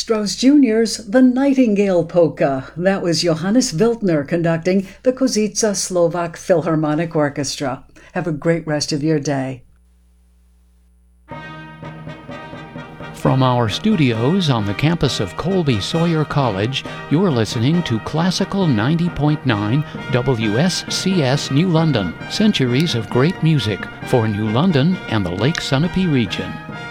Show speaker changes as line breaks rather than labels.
Strauss Jr.'s The Nightingale Polka. That was Johannes Wildner conducting the Kozica Slovak Philharmonic Orchestra. Have a great rest of your day.
From our studios on the campus of Colby Sawyer College, you're listening to Classical 90.9 WSCS New London. Centuries of great music for New London and the Lake Sunapee region.